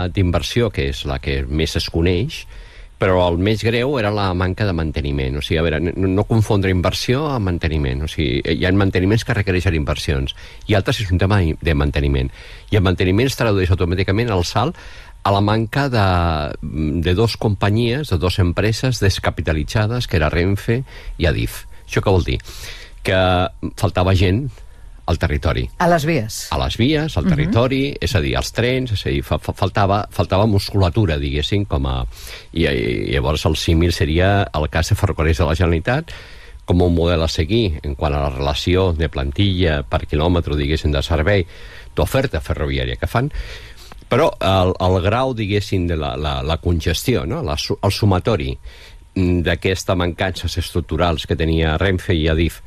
d'inversió, que és la que més es coneix, però el més greu era la manca de manteniment. O sigui, a veure, no confondre inversió amb manteniment. O sigui, hi ha manteniments que requereixen inversions i altres és un tema de manteniment. I el manteniment es tradueix automàticament al salt a la manca de dos companyies, de dues empreses descapitalitzades, que era Renfe i Adif. Això què vol dir? Que faltava gent al territori. A les vies. A les vies, al territori, és a dir, als trens, és a dir, faltava musculatura, diguéssim, i llavors el símil seria el cas de Ferrocarrils de la Generalitat, com un model a seguir en quant a la relació de plantilla per quilòmetre, diguéssim, de servei, d'oferta ferroviària que fan, però el grau, diguéssim, de la congestió, no? El sumatori d'aquestes mancances estructurals que tenia Renfe i Adif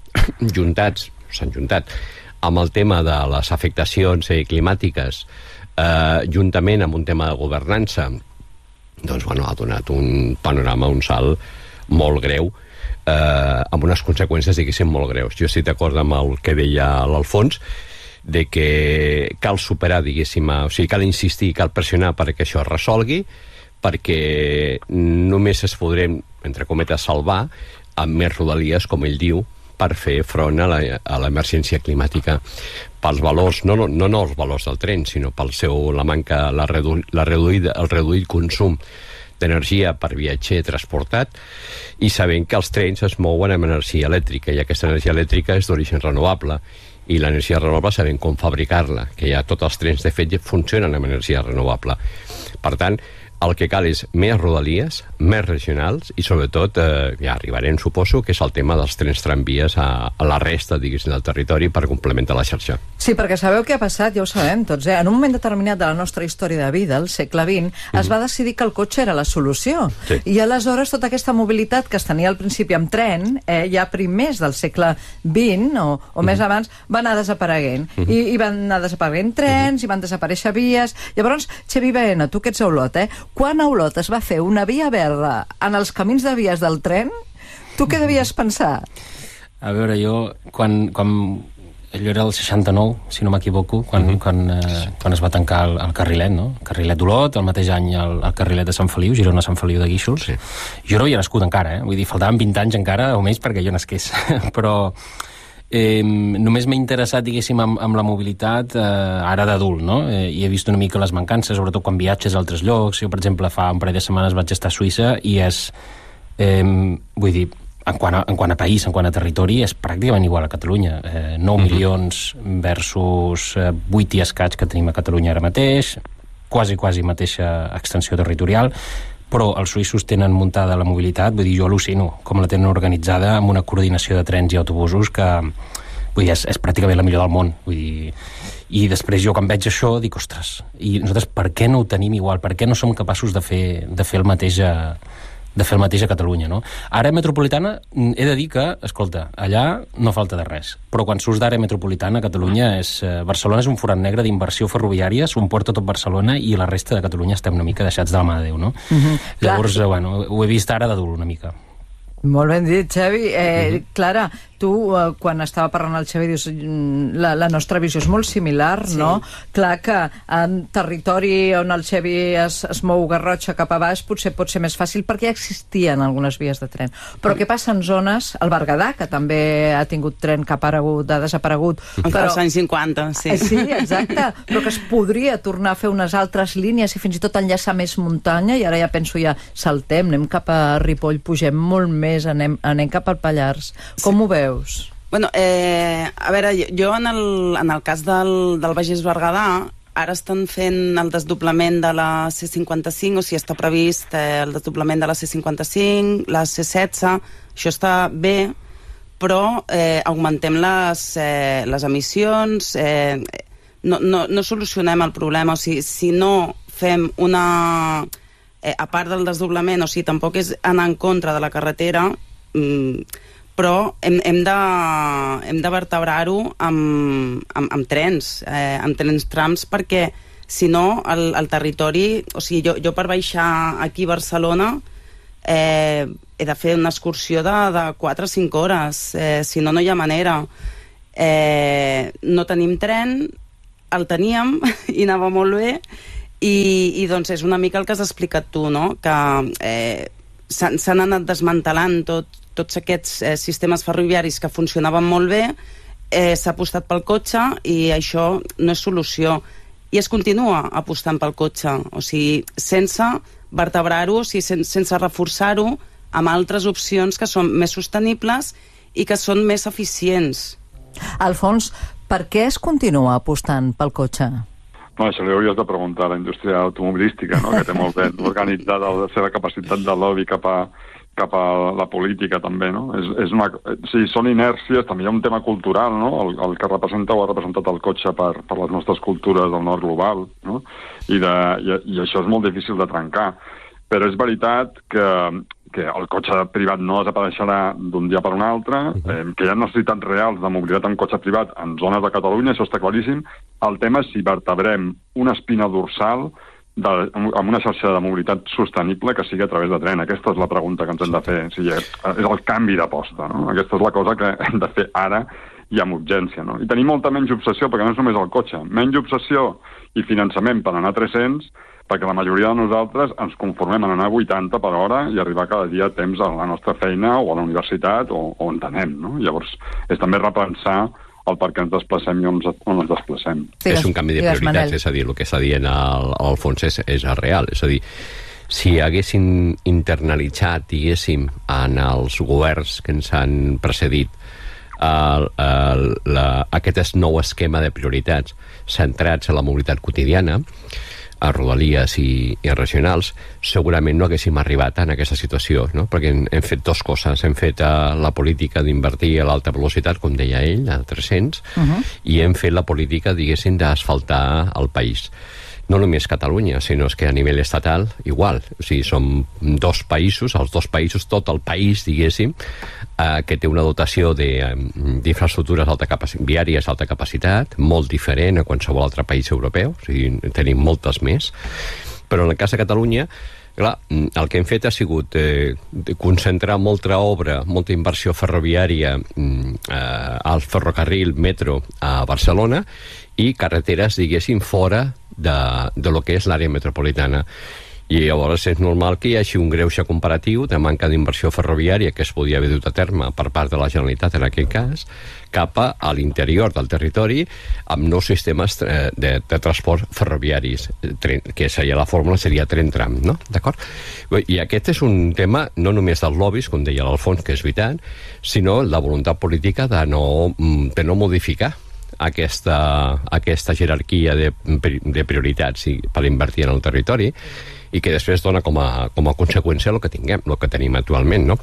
s'han juntat amb el tema de les afectacions climàtiques, juntament amb un tema de governança, doncs, bueno, ha donat un panorama, un salt molt greu, amb unes conseqüències, diguéssim, molt greus. Jo estic d'acord amb el que deia l'Alfons, de que cal superar, diguéssim, o sigui, cal insistir, cal pressionar perquè això es resolgui, perquè només es podrem, entre cometes, salvar amb més rodalies, com ell diu, per fer front a l'emergència climàtica. Pels valors, no els valors del tren, sinó pel la manca, el reduït consum d'energia per viatger transportat, i sabent que els trens es mouen amb energia elèctrica, i aquesta energia elèctrica és d'origen renovable, i l'energia renovable sabem com fabricar-la, que ja tots els trens, de fet, funcionen amb energia renovable. Per tant, el que cal és més rodalies, més regionals, i sobretot, ja arribarem, suposo, que és el tema dels trens tramvies a la resta, diguéssim, del territori per complementar la xarxa. Sí, perquè sabeu què ha passat, ja ho sabem tots, En un moment determinat de la nostra història de vida, al segle XX, es va decidir que el cotxe era la solució. Sí. I aleshores tota aquesta mobilitat que es tenia al principi amb tren, ja primers del segle XX o més abans, va anar desapareguent. I van anar desapareguent trens, i van desaparèixer vies. Llavors, Xavi Baena, tu que ets a Olot, quan a Olot es va fer una via verda en els camins de vies del tren, tu què devies pensar? A veure, jo, quan allò era el 69, si no m'equivoco, quan es va tancar el carrilet, no? El carrilet d'Olot, el mateix any el carrilet de Sant Feliu, Girona-Sant Feliu de Guíxols. Sí. Jo no havia nascut encara, Vull dir, faltaven 20 anys encara, o més, perquè jo nasqués. Però només m'he interessat, diguéssim, amb la mobilitat ara d'adult, no? I he vist una mica les mancances, sobretot quan viatges a altres llocs. Jo, per exemple, fa un parell de setmanes vaig estar a Suïssa i és, vull dir, en quant a país, en quant a territori, és pràcticament igual a Catalunya. 9 milions versus 8 i escaig que tenim a Catalunya ara mateix, quasi mateixa extensió territorial, però els suïssos tenen muntada la mobilitat, vull dir, jo al·lucino com la tenen organitzada, amb una coordinació de trens i autobusos que, vull dir, és pràcticament la millor del món, vull dir. I després jo, quan veig això, dic, ostres, i nosaltres per què no ho tenim igual? Per què no som capaços de fer el mateix a Catalunya, no? Àrea metropolitana, he de dir que, escolta, allà no falta de res, però quan surts d'àrea metropolitana, Catalunya Barcelona és un forat negre d'inversió ferroviària, s'ho emporta tot Barcelona i la resta de Catalunya estem una mica deixats de la mà de Déu, no? Llavors, bueno, ho he vist ara d'adult una mica. Molt ben dit, Xavi. Clara, tu, quan estava parlant el Xavi, dius, la nostra visió és molt similar, sí, no? Clar que en territori on el Xavi es mou Garrotxa cap a baix potser pot ser més fàcil perquè ja existien algunes vies de tren. Però què passa en zones, el Berguedà, que també ha tingut tren que ha desaparegut. Encara als anys 50, sí. Sí, exacte. Però que es podria tornar a fer unes altres línies i fins i tot enllaçar més muntanya, i ara ja penso, saltem, anem cap a Ripoll, pugem molt més, anem cap al Pallars. Com ho veus? Bueno, a veure, jo en el cas del Bages Berguedà, ara estan fent el desdoblament de la C55, o sigui, està previst el desdoblament de la C55, la C16, això està bé, però augmentem les emissions, no solucionem el problema, o sigui, si no fem una... a part del desdoblament, o sigui, tampoc és anar en contra de la carretera, però hem de vertebrar-ho amb trens trams, perquè si no el territori, o sigui, jo per baixar aquí a Barcelona he de fer una excursió de 4 o 5 hores, si no hi ha manera. No tenim tren, el teníem i anava molt bé, I doncs és una mica el que has explicat tu, no? Que s'han anat desmantelant tots aquests sistemes ferroviaris que funcionaven molt bé, s'ha apostat pel cotxe i això no és solució. I es continua apostant pel cotxe, o sigui, sense vertebrar-ho, o sigui, sense reforçar-ho amb altres opcions que són més sostenibles i que són més eficients. Alfons, per què es continua apostant pel cotxe? No, això li hauries de preguntar a la indústria automobilística, no? Que té molt ben organitzada la seva capacitat de lobby cap a la política, també, no? Sí, són inèrcies, també hi ha un tema cultural, no? El que representa o ha representat el cotxe per les nostres cultures del nord global, no? I això és molt difícil de trencar. Però és veritat que el cotxe privat no desapareixerà d'un dia per un altre, que hi ha necessitats reals de mobilitat amb cotxe privat en zones de Catalunya, això està claríssim. El tema és si vertebrem una espina dorsal amb una xarxa de mobilitat sostenible que sigui a través de tren. Aquesta és la pregunta que ens hem de fer. O sigui, és el canvi d'aposta, no? Aquesta és la cosa que hem de fer ara i amb urgència, no? I tenir molta menys obsessió, perquè no és només el cotxe. Menys obsessió i finançament per anar a 300, perquè la majoria de nosaltres ens conformem en anar a 80 per hora i arribar cada dia a temps a la nostra feina o a la universitat o on anem, no? Llavors, és també repensar el per què ens desplacem i on ens desplacem. És un canvi de prioritats, és a dir, el que està dient Alfons és real, és a dir, si haguéssim internalitzat, diguéssim, en els governs que ens han precedit aquest nou esquema de prioritats centrats en la mobilitat quotidiana, a rodalies i regionals, segurament no haguéssim arribat en aquesta situació, no? Perquè hem fet dues coses. Hem fet la política d'invertir a l'alta velocitat, com deia ell, a 300, i hem fet la política, diguéssim, d'asfaltar el país. No només Catalunya, sinó que a nivell estatal igual. O sigui, som dos països, tot el país, diguéssim, que té una dotació d'infraestructures viàries d'alta capacitat, molt diferent a qualsevol altre país europeu, o sigui, tenim moltes més. Però en el cas de Catalunya, clar, el que hem fet ha sigut concentrar molta obra, molta inversió ferroviària al ferrocarril metro a Barcelona i carreteres, diguéssim, fora de lo que és l'àrea metropolitana. I llavors és normal que hi hagi un greuge comparatiu de manca d'inversió ferroviària que es podia haver dut a terme per part de la Generalitat en aquell cas, cap a l'interior del territori amb nous sistemes de transport ferroviaris, que seria la fórmula, seria tren-tram, no? D'acord? I aquest és un tema no només dels lobbies, com deia l'Alfons, que és veritat, sinó la voluntat política de no modificar aquesta jerarquia de prioritats per invertir en el territori i que després dona com a conseqüència el que tenim actualment, no?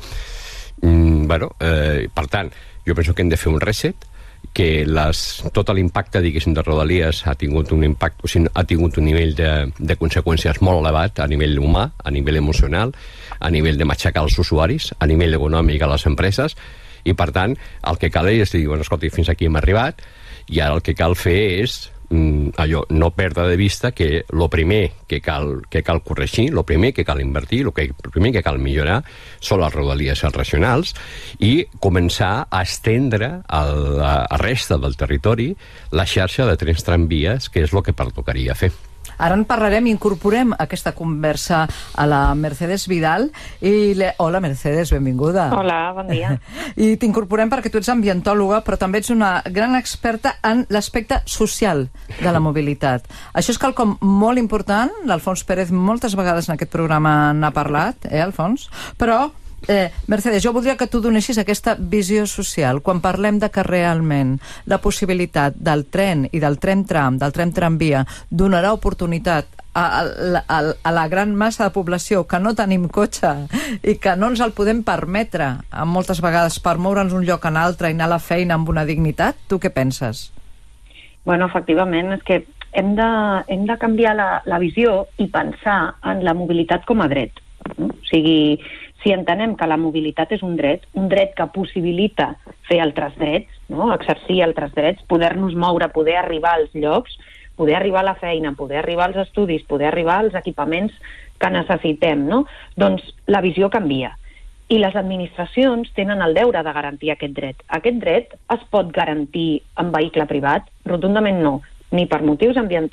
Per tant, jo penso que hem de fer un reset, que tot l'impacte, diguéssim, de Rodalies ha tingut un impacte, o sigui, ha tingut un nivell de conseqüències molt elevat a nivell humà, a nivell emocional, a nivell de matxacar els usuaris, a nivell econòmic a les empreses, i per tant, el que cal és dir, escolta, fins aquí hem arribat, i ara el que cal fer és no perdre de vista que el primer que cal corregir, el primer que cal invertir, el primer que cal millorar són les rodalies regionals i començar a estendre a la resta del territori la xarxa de trens tramvies, que és el que pertocaria fer. Ara en parlarem i incorporem aquesta conversa a la Mercedes Vidal. Hola, Mercedes, benvinguda. Hola, bon dia. I t'incorporem perquè tu ets ambientòloga, però també ets una gran experta en l'aspecte social de la mobilitat. Això és quelcom molt important. L'Alfons Pérez moltes vegades en aquest programa n'ha parlat, Alfons? Però Mercedes, jo voldria que tu donessis aquesta visió social. Quan parlem de que realment la possibilitat del tren i del tren-tram, del tren-tramvia, donarà oportunitat a la gran massa de població que no tenim cotxe i que no ens el podem permetre moltes vegades per moure'ns un lloc en altre i anar a la feina amb una dignitat, tu què penses? Bueno, efectivament, és que hem de canviar la visió i pensar en la mobilitat com a dret. O sigui, si entenem que la mobilitat és un dret que possibilita fer altres drets, no? Exercir altres drets, poder-nos moure, poder arribar als llocs, poder arribar a la feina, poder arribar als estudis, poder arribar als equipaments que necessitem, no? Doncs la visió canvia. I les administracions tenen el deure de garantir aquest dret. Aquest dret es pot garantir en vehicle privat? Rotundament no. Ni per motius ambientals,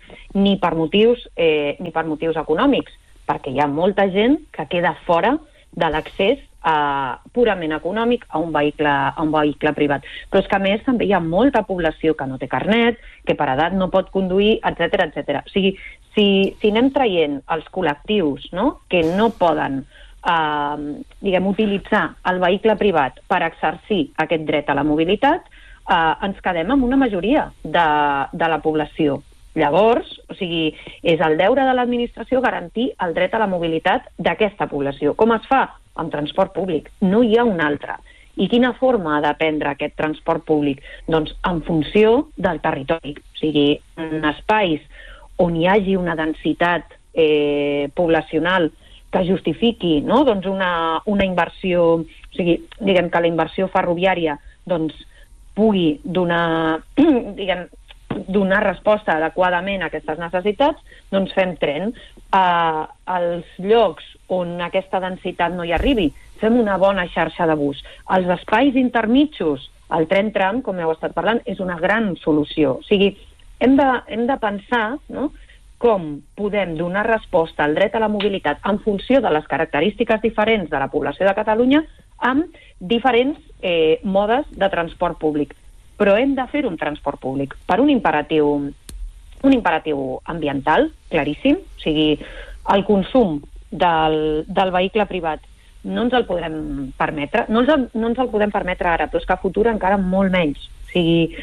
ni per motius econòmics, perquè hi ha molta gent que queda fora de l'accés purament econòmic a un vehicle privat. Però és que, a més, també hi ha molta població que no té carnet, que per edat no pot conduir, etc etc. O sigui, si anem traient els col·lectius, no?, que no poden utilitzar el vehicle privat per exercir aquest dret a la mobilitat, ens quedem amb una majoria de la població. Llavors, o sigui, és el deure de l'administració garantir el dret a la mobilitat d'aquesta població. Com es fa? Amb transport públic. No hi ha un altre. I quina forma ha de prendre aquest transport públic? Doncs en funció del territori. O sigui, en espais on hi hagi una densitat poblacional que justifiqui, no?, doncs una inversió, o sigui, diguem que la inversió ferroviària doncs, pugui donar resposta adequadament a aquestes necessitats, doncs fem tren. Als llocs on aquesta densitat no hi arribi, fem una bona xarxa de bus. Els espais intermitjos, el tren-tram, com heu estat parlant, és una gran solució. O sigui, hem de pensar, no?, com podem donar resposta al dret a la mobilitat en funció de les característiques diferents de la població de Catalunya amb diferents modes de transport públic. Però hem de fer un transport públic per un imperatiu ambiental, claríssim. O sigui, el consum del vehicle privat no ens el podrem permetre. No ens el podem permetre ara, però és que a futur encara molt menys. O sigui,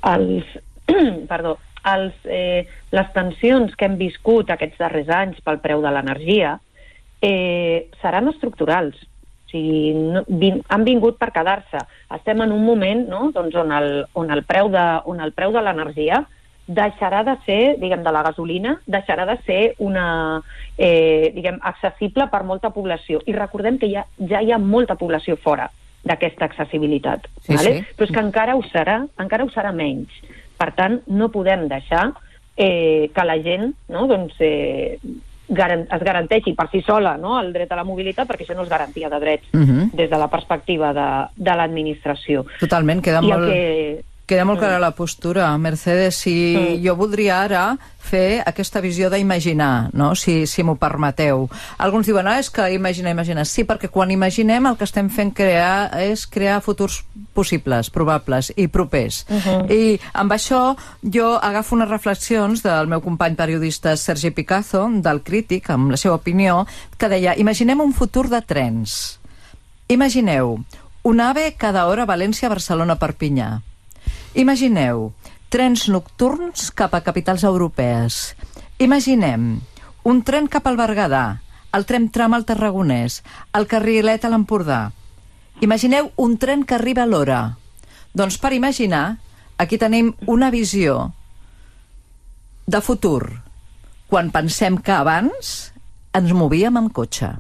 les tensions que hem viscut aquests darrers anys pel preu de l'energia seran estructurals. O sigui, han vingut per quedar-se. Estem en un moment, no?, doncs on el preu de l'energia deixarà de ser, diguem, de la gasolina, deixarà de ser accessible per molta població. I recordem que ja hi ha molta població fora d'aquesta accessibilitat. Sí, vale? sí. Però és que encara ho serà menys. Per tant, no podem deixar que la gent, no?, doncs, es garanteixi per si sola, no?, el dret a la mobilitat, perquè això no és garantia de drets des de la perspectiva de l'administració. Totalment, queda molt clara la postura, Mercedes. Jo voldria ara fer aquesta visió d'imaginar, no?, si m'ho permeteu. Alguns diuen, és que imagina. Sí, perquè quan imaginem el que estem fent és crear futurs possibles, probables i propers. I amb això jo agafo unes reflexions del meu company periodista Sergi Picazo, del Crític, amb la seva opinió, que deia, imaginem un futur de trens. Imagineu un AVE cada hora València-Barcelona-Perpinyà. Imagineu trens nocturns cap a capitals europees. Imaginem un tren cap al Berguedà, el tren-tram al Tarragonès, el carrilet a l'Empordà. Imagineu un tren que arriba a l'hora. Doncs per imaginar, aquí tenim una visió de futur, quan pensem que abans ens movíem amb cotxe.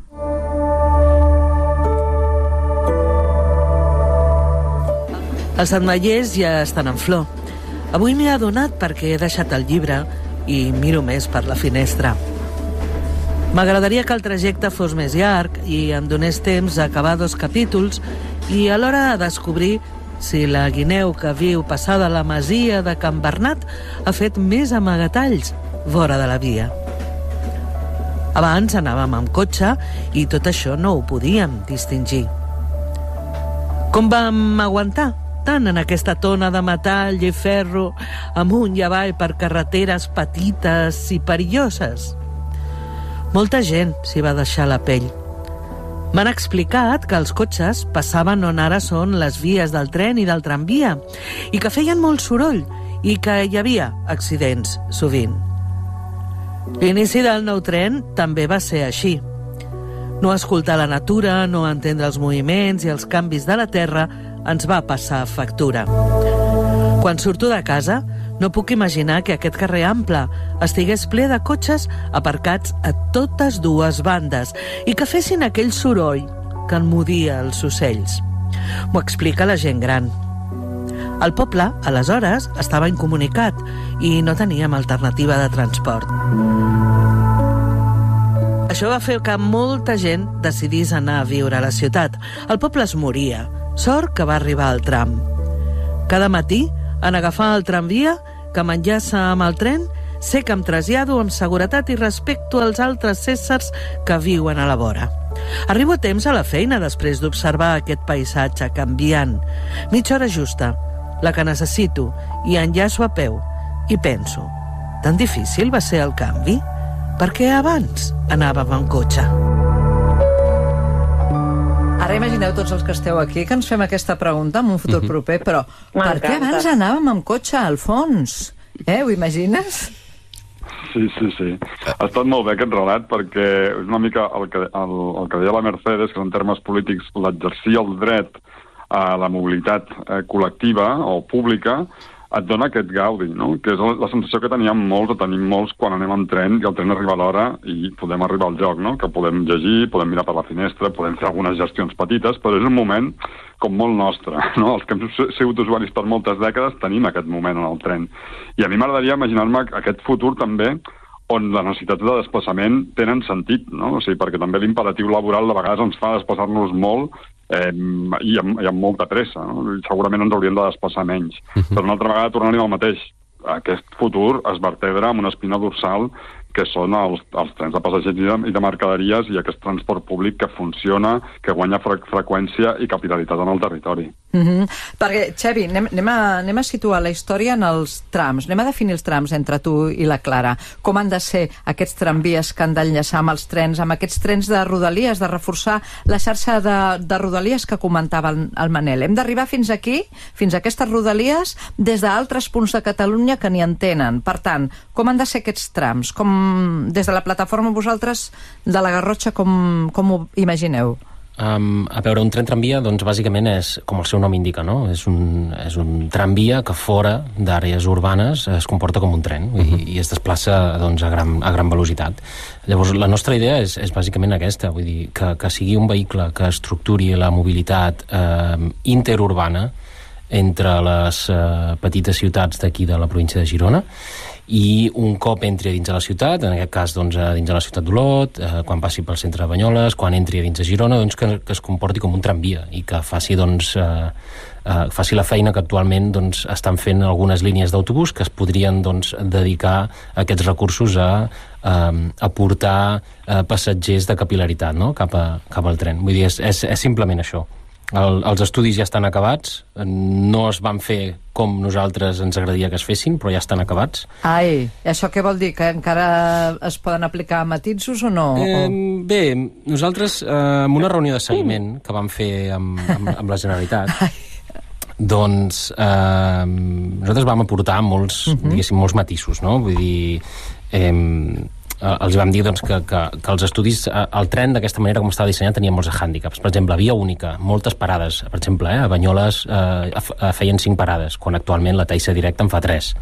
Els ametllers ja estan en flor. Avui m'he adonat perquè he deixat el llibre i miro més per la finestra. M'agradaria que el trajecte fos més llarg i em donés temps a acabar 2 capítols i alhora a descobrir si la guineu que viu passada la masia de Can Bernat ha fet més amagatalls vora de la via. Abans anàvem amb cotxe i tot això no ho podíem distingir. Com vam aguantar tant en aquesta tona de metall i ferro amunt i avall per carreteres petites i perilloses? Molta gent s'hi va deixar la pell. M'han explicat que els cotxes passaven on ara són les vies del tren i del tramvia i que feien molt soroll i que hi havia accidents sovint. L'inici del nou tren també va ser així. No escoltar la natura, no entendre els moviments i els canvis de la terra ens va passar factura. Quan surto de casa, no puc imaginar que aquest carrer ample estigués ple de cotxes aparcats a totes 2 bandes i que fessin aquell soroll que emmudia els ocells. M'ho explica la gent gran. El poble, aleshores, estava incomunicat i no teníem alternativa de transport. Això va fer que molta gent decidís anar a viure a la ciutat. El poble es moria. Sort que va arribar el tram. Cada matí, en agafar el tramvia que m'enllaça amb el tren, sé que em trasllado amb seguretat i respecto als altres éssers que viuen a la vora. Arribo a temps a la feina després d'observar aquest paisatge canviant. Mitja hora justa, la que necessito, i enllaço a peu. I penso, tan difícil va ser el canvi? Perquè abans anàvem en cotxe. Ara imagineu tots els que esteu aquí que ens fem aquesta pregunta en un futur proper, però per què abans anàvem amb cotxe, Alfons? Ho imagines? Sí. Ha estat molt bé aquest relat perquè és una mica el que deia la Mercedes, que en termes polítics l'exercir el dret a la mobilitat col·lectiva o pública et dona aquest gaudi, no? Que és la sensació que tenim molts quan anem amb tren i el tren arriba a l'hora i podem arribar al lloc, no? Que podem llegir, podem mirar per la finestra, podem fer algunes gestions petites, però és un moment com molt nostre, no? Els que hem sigut usuaris per moltes dècades tenim aquest moment en el tren. I a mi m'agradaria imaginar-me aquest futur també on les necessitats de desplaçament tenen sentit, no? O sigui, perquè també l'imperatiu laboral de vegades ens fa desplaçar-nos molt i amb molta pressa, no? Segurament ens hauríem de desplaçar menys. Però una altra vegada tornarem al mateix. Aquest futur es vertebra amb una espina dorsal que són els trens de passatgers i de mercaderies i aquest transport públic que funciona, que guanya freqüència i capil·laritat en el territori. Perquè, Xevi, anem a situar la història en els trams, anem a definir els trams entre tu i la Clara. Com han de ser aquests tramvies que han d'enllaçar amb els trens, amb aquests trens de rodalies, de reforçar la xarxa de rodalies que comentava el Manel? Hem d'arribar fins aquí, fins a aquestes rodalies, des d'altres punts de Catalunya que n'hi entenen. Per tant, com han de ser aquests trams? Des de la plataforma vosaltres de la Garrotxa, com ho imagineu? A veure, un tren tramvia, doncs, bàsicament és, com el seu nom indica, no? És un tramvia que fora d'àrees urbanes es comporta com un tren i es desplaça, doncs, a gran velocitat. Llavors, la nostra idea és bàsicament aquesta, vull dir, que sigui un vehicle que estructuri la mobilitat interurbana entre les petites ciutats d'aquí de la província de Girona, i un cop entri a dins de la ciutat, en aquest cas doncs, a dins de la ciutat d'Olot, quan passi pel centre de Banyoles, quan entri a dins de Girona, doncs, que es comporti com un tramvia i que faci, faci la feina que actualment doncs, estan fent algunes línies d'autobús que es podrien doncs, dedicar aquests recursos a portar passatgers de capil·laritat, no? cap al tren. Vull dir, és simplement això. Els estudis ja estan acabats, no es van fer com nosaltres ens agradaria que es fessin, però ja estan acabats. Ai, això què vol dir? Que encara es poden aplicar matisos o no? Bé, nosaltres, en una reunió de seguiment que vam fer amb la Generalitat, doncs nosaltres vam aportar molts, diguéssim, molts matisos, no? Vull dir, els vam dir doncs, que els estudis, el tren d'aquesta manera com estava dissenyat tenia molts hàndicaps. Per exemple, via única, moltes parades. Per exemple, a Banyoles feien 5 parades, quan actualment la Taissa Directa en fa 3.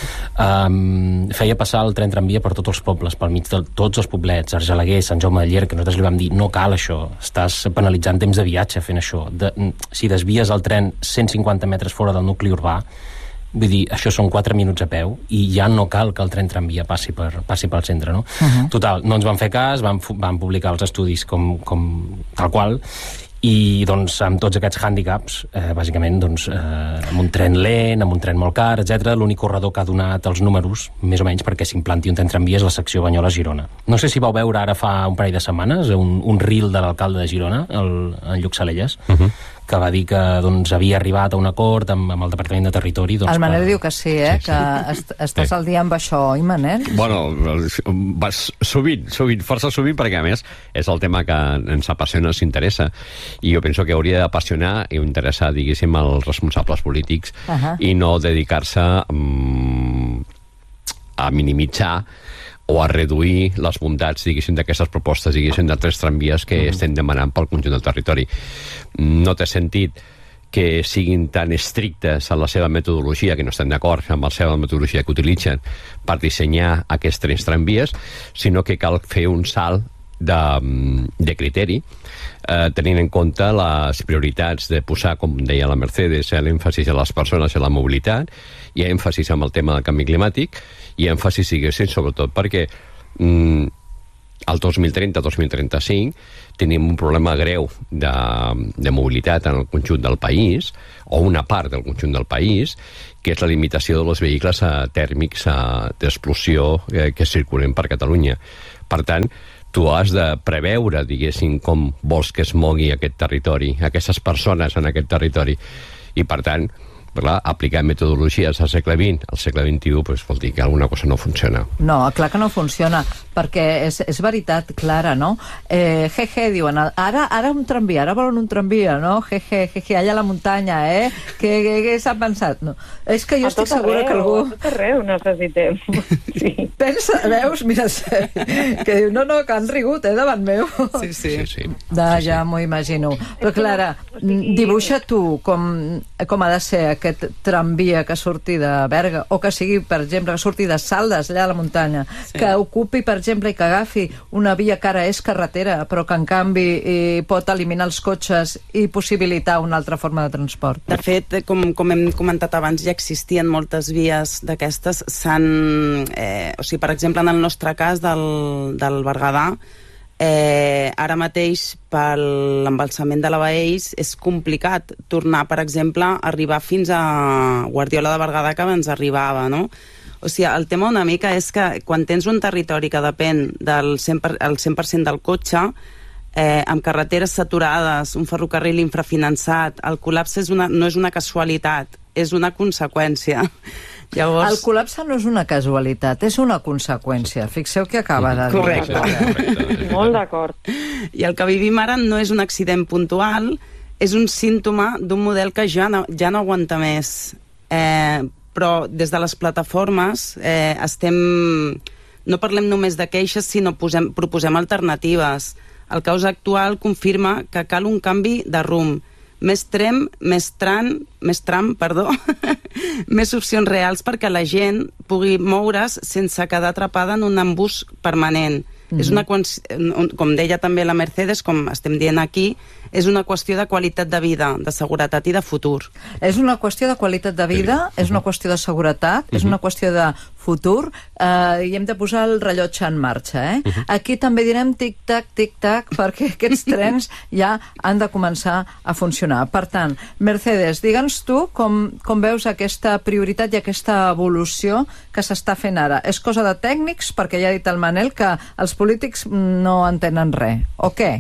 Feia passar el tren tramvia per tots els pobles, pel mig de tots els poblets, Argelaguer, Sant Jaume de Llierca, que nosaltres li vam dir, no cal això, estàs penalitzant temps de viatge fent això. Si desvies el tren 150 metres fora del nucli urbà, vull dir, això són 4 minuts a peu i ja no cal que el tren tramvia passi pel centre, no? Total, no ens van fer cas, van publicar els estudis com tal qual i doncs amb tots aquests hàndicaps bàsicament doncs amb un tren lent, amb un tren molt car, etc. L'únic corredor que ha donat els números, més o menys perquè s'implanti un tren tramvia és la secció Banyoles-Girona. No sé si vau veure ara fa un parell de setmanes un reel de l'alcalde de Girona, en Lluc Salelles, que va dir que doncs, havia arribat a un acord amb el Departament de Territori. Doncs, el Manel diu que sí, que estàs al dia amb això, oi, Manel? Bueno, sovint, força sovint, perquè a més és el tema que ens apassiona, ens interessa, i jo penso que hauria d'apassionar i interessar, diguéssim, als responsables polítics i no dedicar-se a minimitzar o a reduir les bondats, diguéssim, d'aquestes propostes, diguéssim, d'altres tramvies que estem demanant pel conjunt del territori. No té sentit que siguin tan estrictes en la seva metodologia, que no estem d'acord amb la seva metodologia que utilitzen per dissenyar aquests trens tramvies, sinó que cal fer un salt de criteri, tenint en compte les prioritats de posar, com deia la Mercedes, l'èmfasis a les persones i a la mobilitat, i èmfasis amb el tema del canvi climàtic, i èmfasis, diguéssim, sobretot perquè al 2030-2035 tenim un problema greu de mobilitat en el conjunt del país, o una part del conjunt del país, que és la limitació dels vehicles tèrmics d'explosió que circulen per Catalunya. Per tant, tu has de preveure, diguéssim, com vols que es mogui aquest territori, aquestes persones en aquest territori. I, per tant, clar, aplicar metodologies al segle XX, al segle XXI, doncs vol dir que alguna cosa no funciona. No, clar que no funciona, perquè és veritat, Clara, no? Jeje, diuen, ara un tramvia, ara volen un tramvia, no? Jeje, allà a la muntanya, Què s'ha pensat? No. És que jo estic segura que algú... A tot arreu necessitem. Sí. Pensa, veus? Mira, que diu, no, que han rigut, davant meu. Sí. Ja m'ho imagino. Però, Clara, dibuixa tu com ha de ser aquest tramvia que surti de Berga, o que sigui, per exemple, que surti de Saldes, allà a la muntanya, que ocupi, per exemple, i que agafi una via que ara és carretera, però que en canvi pot eliminar els cotxes i possibilitar una altra forma de transport. De fet, com hem comentat abans, ja existien moltes vies d'aquestes. Per exemple, en el nostre cas del Berguedà, ara mateix per l'embalsament de la Baells és complicat tornar, per exemple, a arribar fins a Guardiola de Berguedà, que abans arribava, no? O sigui, el tema una mica és que quan tens un territori que depèn del 100% del cotxe, amb carreteres saturades, un ferrocarril infrafinançat, el col·lapse no és una casualitat, és una conseqüència. Llavors... El col·lapse no és una casualitat, és una conseqüència. Fixeu què acaba de dir. Correcte. Molt d'acord. I el que vivim ara no és un accident puntual, és un símptoma d'un model que ja no aguanta més. Però des de les plataformes no parlem només de queixes, sinó proposem alternatives. El caos actual confirma que cal un canvi de rumb. Més tram, més opcions reals perquè la gent pugui moure's sense quedar atrapada en un embús permanent. És com deia també la Mercedes, com estem dient aquí, és una qüestió de qualitat de vida, de seguretat i de futur. És una qüestió de qualitat de vida, és una qüestió de seguretat, és una qüestió de futur, i hem de posar el rellotge en marxa. Aquí també direm tic-tac, tic-tac, perquè aquests trens ja han de començar a funcionar. Per tant, Mercedes, digue'ns tu com veus aquesta prioritat i aquesta evolució que s'està fent ara. És cosa de tècnics, perquè ja ha dit el Manel que els polítics no entenen res, o què?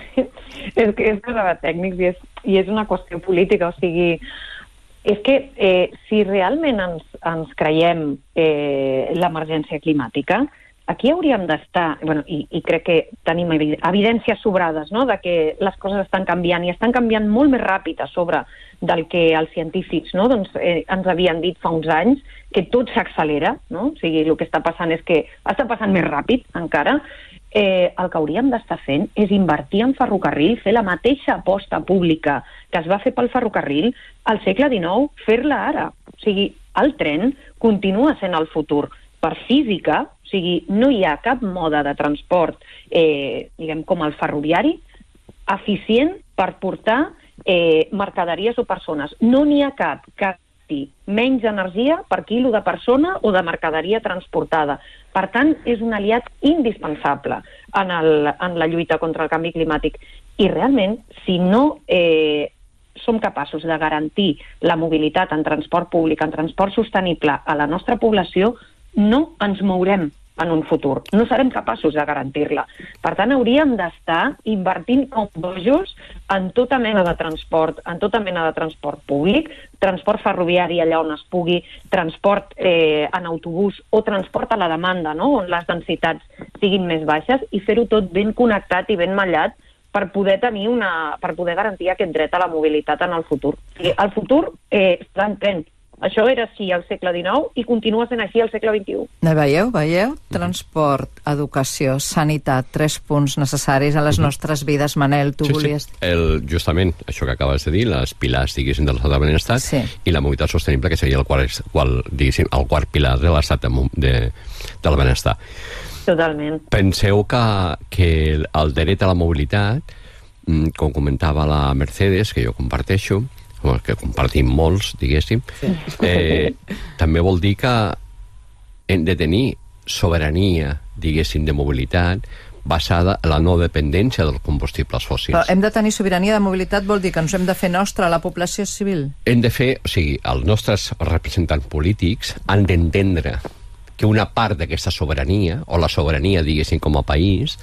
És cosa de tècnics i és una qüestió política, o sigui, és que si realment ens creiem l'emergència climàtica, aquí hauríem d'estar, i crec que tenim evidències sobrades, no?, de que les coses estan canviant, i estan canviant molt més ràpid a sobre del que els científics, no?, doncs, ens havien dit fa uns anys, que tot s'accelera, no? O sigui, el que està passant és que està passant més ràpid encara. El que hauríem d'estar fent és invertir en ferrocarril, fer la mateixa aposta pública que es va fer pel ferrocarril al segle XIX, fer-la ara. O sigui, el tren continua sent el futur. Per física, o sigui, no hi ha cap mode de transport, diguem, com el ferroviari, eficient per portar mercaderies o persones. No n'hi ha cap que menys energia per quilo de persona o de mercaderia transportada. Per tant, és un aliat indispensable en la lluita contra el canvi climàtic. I realment, si no som capaços de garantir la mobilitat en transport públic, en transport sostenible a la nostra població, no ens mourem en un futur. No serem capaços de garantir-la. Per tant, hauríem d'estar invertint com bojos en tota mena de transport, públic, transport ferroviari allà on es pugui, transport en autobús o transport a la demanda, no?, on les densitats siguin més baixes, i fer-ho tot ben connectat i ben mallat per poder garantir aquest dret a la mobilitat en el futur. El futur està en tren. Això era així al segle XIX i continua sent així al segle XXI. Veieu? Transport, educació, sanitat, 3 punts necessaris a les nostres vides. Manel, tu volies... Justament, això que acabes de dir, les pilars, diguéssim, de l'estat de benestar, i la mobilitat sostenible, que seria el quart pilar de l'estat del benestar. Totalment. Penseu que el dret a la mobilitat, com comentava la Mercedes, que jo comparteixo, que compartim molts, diguéssim, també vol dir que hem de tenir sobirania, diguéssim, de mobilitat, basada en la no dependència dels combustibles fòssils. Però hem de tenir sobirania de mobilitat, vol dir que ens hem de fer nostra la població civil? Hem de fer, o sigui, els nostres representants polítics han d'entendre que una part d'aquesta sobirania, o la sobirania, diguéssim, com a país,